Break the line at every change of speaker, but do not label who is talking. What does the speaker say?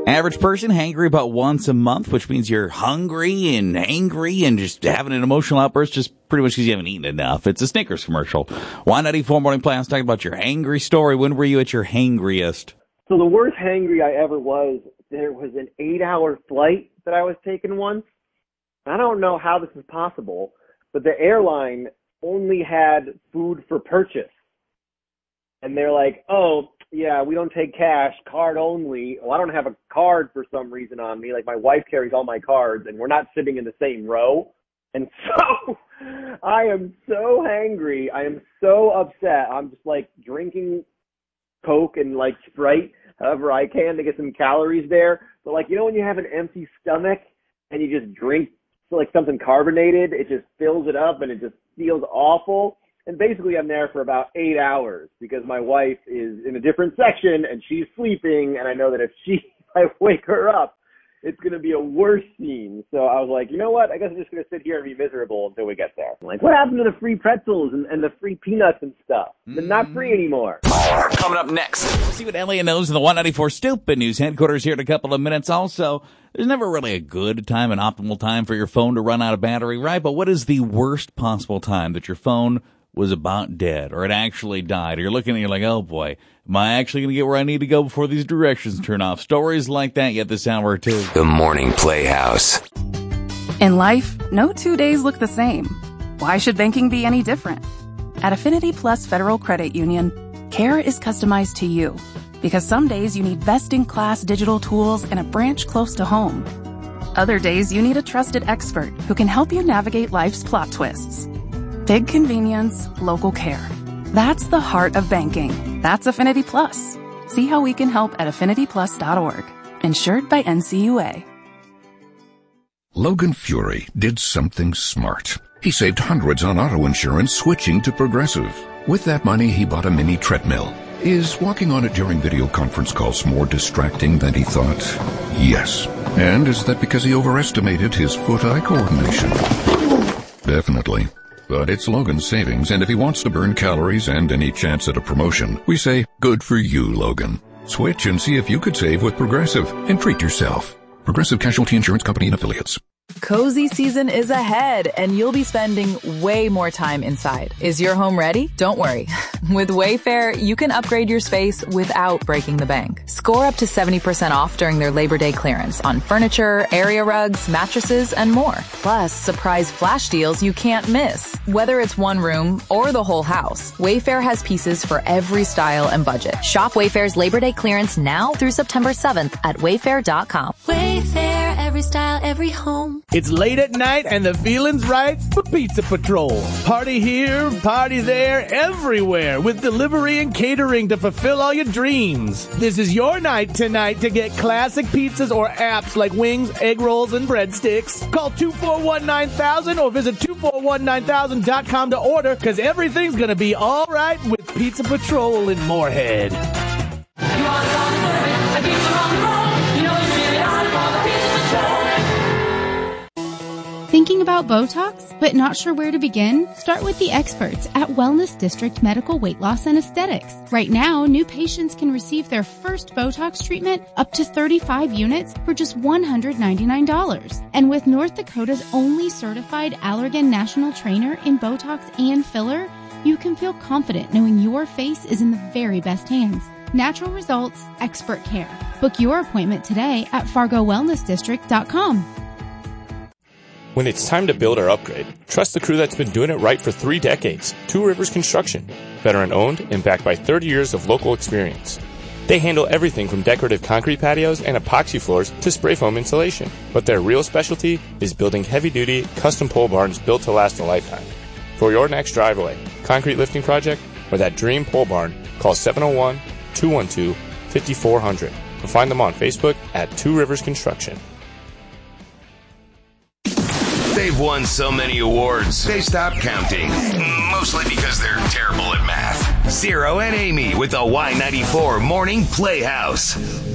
Average person hangry about once a month, which means you're hungry and angry and just having an emotional outburst just pretty much because you haven't eaten enough. It's a Snickers commercial. Y94 Morning Playhouse talking about your angry story. When were you at your hangriest?
So the worst hangry I ever was, there was an 8-hour flight that I was taking once. I don't know how this is possible, but the airline only had food for purchase. And they're like, oh, yeah, we don't take cash, card only. Well, I don't have a card for some reason on me. Like, my wife carries all my cards, and we're not sitting in the same row. And so I am so hangry. I am so upset. I'm just, like, drinking Coke and, like, Sprite however I can to get some calories there. But, like, you know when you have an empty stomach and you just drink, like, something carbonated? It just fills it up, and it just feels awful. And basically, I'm there for about 8 hours because my wife is in a different section and she's sleeping. And I know that if I wake her up, it's going to be a worse scene. So I was like, you know what? I guess I'm just going to sit here and be miserable until we get there. I'm like, what happened to the free pretzels and the free peanuts and stuff? They're not free anymore.
Coming up next, we'll see what Elliot knows in the 194 Stupid News headquarters here in a couple of minutes. Also, there's never really a good time, an optimal time for your phone to run out of battery, right? But what is the worst possible time that your phone was about dead, or it actually died, or you're looking and you're like, oh boy, am I actually going to get where I need to go before these directions turn off? Stories like that yet this hour too.
The Morning Playhouse.
In life, no 2 days look the same. Why should banking be any different? At Affinity Plus Federal Credit Union, care is customized to you. Because some days you need best-in-class digital tools and a branch close to home. Other days you need a trusted expert who can help you navigate life's plot twists. Big convenience, local care. That's the heart of banking. That's Affinity Plus. See how we can help at affinityplus.org. Insured by NCUA.
Logan Fury did something smart. He saved hundreds on auto insurance switching to Progressive. With that money, he bought a mini treadmill. Is walking on it during video conference calls more distracting than he thought? Yes. And is that because he overestimated his foot-eye coordination? Definitely. But it's Logan's savings, and if he wants to burn calories and any chance at a promotion, we say, good for you, Logan. Switch and see if you could save with Progressive and treat yourself. Progressive Casualty Insurance Company and Affiliates.
Cozy season is ahead, and you'll be spending way more time inside. Is your home ready? Don't worry. With Wayfair, you can upgrade your space without breaking the bank. Score up to 70% off during their Labor Day clearance on furniture, area rugs, mattresses, and more. Plus, surprise flash deals you can't miss. Whether it's one room or the whole house, Wayfair has pieces for every style and budget. Shop Wayfair's Labor Day clearance now through September 7th at wayfair.com.
Wayfair, every style, every home.
It's late at night and the feeling's right for Pizza Patrol. Party here, party there, everywhere with delivery and catering to fulfill all your dreams. This is your night tonight to get classic pizzas or apps like wings, egg rolls, and breadsticks. Call 241-9000 or visit 2419000.com to order, because everything's going to be all right with Pizza Patrol in Moorhead.
You want some service, a pizza on the road. You know it's really hard for the Pizza Patrol.
Thinking about Botox, but not sure where to begin? Start with the experts at Wellness District Medical Weight Loss and Aesthetics. Right now, new patients can receive their first Botox treatment up to 35 units for just $199. And with North Dakota's only certified Allergan national trainer in Botox and filler, you can feel confident knowing your face is in the very best hands. Natural results, expert care. Book your appointment today at FargoWellnessDistrict.com.
When it's time to build or upgrade, trust the crew that's been doing it right for 3 decades, Two Rivers Construction. Veteran owned and backed by 30 years of local experience. They handle everything from decorative concrete patios and epoxy floors to spray foam insulation. But their real specialty is building heavy-duty, custom pole barns built to last a lifetime. For your next driveway, concrete lifting project, or that dream pole barn, call 701-212-5400 or find them on Facebook at Two Rivers Construction.
They've won so many awards, they stopped counting. Mostly because they're terrible at math. Zero and Amy with the Y94 Morning Playhouse.